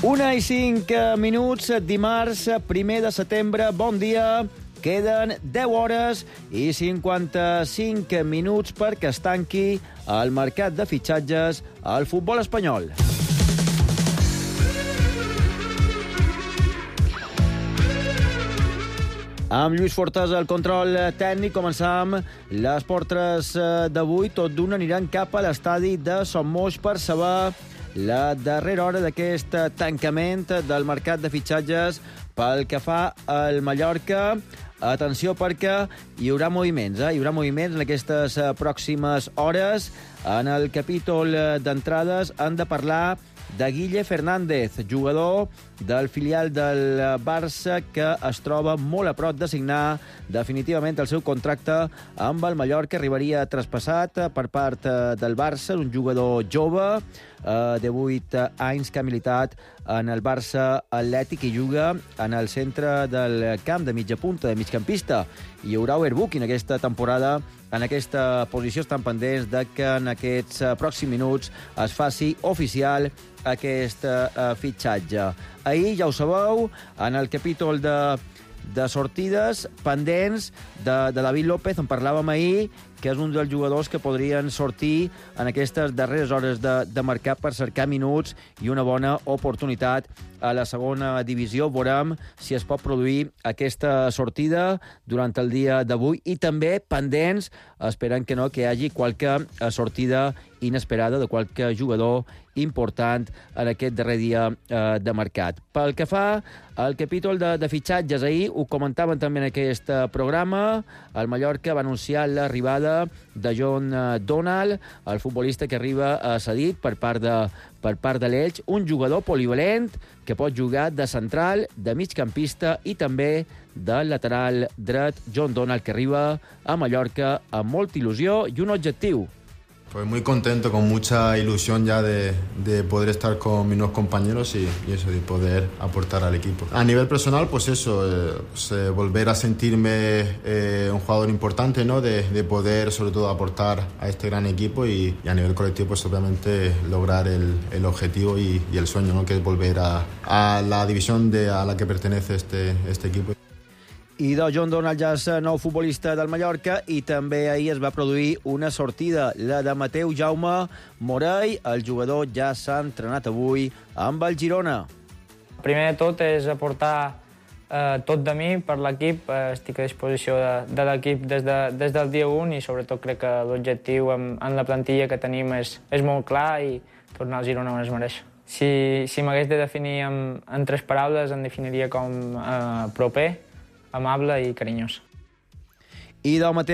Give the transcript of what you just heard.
1:05, dimarts, 1 de setembre. Bon dia. Queden 10 hores i 55 minuts perquè es tanqui el mercat de fitxatges al futbol espanyol. Amb Lluís Fortes al control tècnic, començam les portres d'avui. Tot d'una aniran cap a l'estadi de Son Moix per saber la darrera hora d'aquest tancament del mercat de fitxatges pel que fa al Mallorca. Atenció, perquè hi haurà moviments, Hi haurà moviments en aquestes pròximes hores. En el capítol d'entrades han de parlar de Guille Fernández, jugador del filial del Barça, que es troba molt a prop de signar definitivament el seu contracte amb el Mallorca. Arribaria traspassat per part del Barça, un jugador jove, de 8 anys, que ha militat en el Barça Atlètic i juga en el centre del camp, de mitja punta, de migcampista. Hi haurà overbooking aquesta temporada en aquesta posició. Estan pendents de que en aquests pròxims minuts es faci oficial aquest fitxatge. Ahir, ja ho sabeu, en el capítol de sortides pendents de David López, en parlàvem ahir, que és un dels jugadors que podrien sortir en aquestes darreres hores de mercat per cercar minuts i una bona oportunitat a la segona divisió. Veurem si es pot produir aquesta sortida durant el dia d'avui, i també pendents, esperant que no, que hi hagi qualque sortida inesperada de qualque jugador important en aquest darrer dia de mercat. Pel que fa al capítol de fitxatges, ahir ho comentaven també en aquest programa, el Mallorca va anunciar l'arribada de John Donald, el futbolista que arriba cedit per part de l'Elx, un jugador polivalent que pot jugar de central, de migcampista i també de lateral dret. John Donald, que arriba a Mallorca amb molta il·lusió i un objectiu. Pues muy contento, con mucha ilusión ya de poder estar con mis nuevos compañeros y eso, de poder aportar al equipo. A nivel personal, pues eso, volver a sentirme un jugador importante, ¿no? De poder, sobre todo, aportar a este gran equipo y a nivel colectivo, pues obviamente lograr el objetivo y el sueño, ¿no? Que es volver a la división a la que pertenece este equipo. I de John Donald ja és nou futbolista del Mallorca, i també ahir es va produir una sortida, la de Mateu Jaume Morell. El jugador ja s'ha entrenat avui amb el Girona. Primer de tot és aportar tot de mi per l'equip. Estic a disposició de l'equip des del dia 1 i sobretot crec que l'objectiu en la plantilla que tenim és molt clar, i tornar al Girona on es mereix. Si m'hagués de definir en 3 paraules, em definiria com proper, amable i carinyós. I del mateix